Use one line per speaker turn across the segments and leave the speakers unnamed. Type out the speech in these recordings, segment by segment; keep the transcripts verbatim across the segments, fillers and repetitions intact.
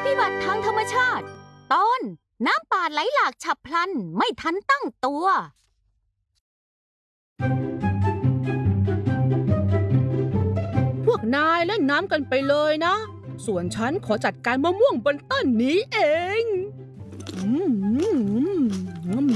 พิบัติทางธรรมชาติตอนน้ำป่าไหลหลากฉับพลันไม่ทันตั้งตัว
พวกนายเล่นน้ำกันไปเลยนะส่วนฉันขอจัดการมะม่วงบนต้นนี้เองอืมอืมอืม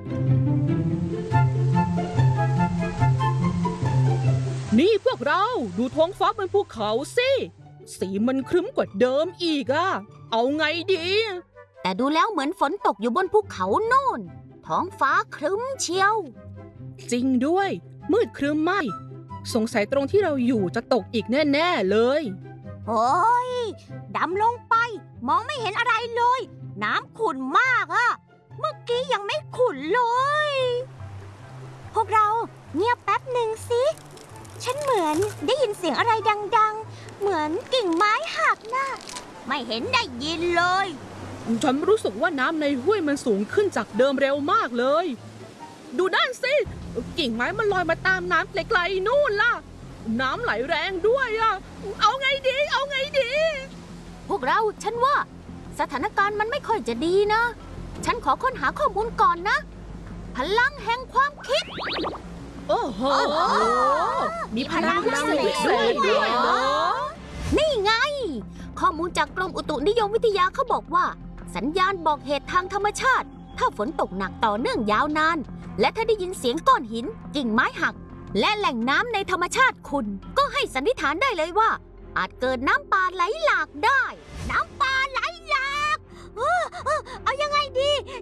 นี่พวกเราดูท้องฟ้าบนภูเขาสิสีมันครึ้มกว่าเดิมอีกอะเอาไงดี
แต่ดูแล้วเหมือนฝนตกอยู่บนภูเขาโน่นท้องฟ้าครึ้มเชียว
จริงด้วยมืดครึ้มไหมสงสัยตรงที่เราอยู่จะตกอีกแน่ๆเลย
โอ้ยดำลงไปมองไม่เห็นอะไรเลยน้ำขุ่นมากอะเมื่อกี้ยังไม่ขุ่นเลยพวกเราเงียบแป๊บหนึ่งสิฉันเหมือนได้ยินเสียงอะไรดังๆเหมือนกิ่งไม้หักนะไม่เห็นได้ยินเลย
ฉันรู้สึกว่าน้ำในห้วยมันสูงขึ้นจากเดิมเร็วมากเลยดูด้านสิกิ่งไม้มันลอยมาตามน้ำไกลๆนู่นล่ะน้ำไหลแรงด้วยอ่ะเอาไงดีเอาไงดี
พวกเราฉันว่าสถานการณ์มันไม่ค่อยจะดีนะฉันขอค้นหาข้อมูลก่อนนะพลังแห่งความคิด
โอ้โหมีพลังพิเศษด้วยเหรอ
นี่ไงข้อมูลจากกรมอุตุนิยมวิทยาเขาบอกว่าสัญญาณบอกเหตุทางธรรมชาติถ้าฝนตกหนักต่อเนื่องยาวนานและถ้าได้ยินเสียงก้อนหินกิ่งไม้หักและแหล่งน้ำในธรรมชาติขุ่นก็ให้สันนิษฐานได้เลยว่าอาจเกิดน้ำป่าไหลหลากได้น้ำป่าไหลหลากเออเออเอายังไงดี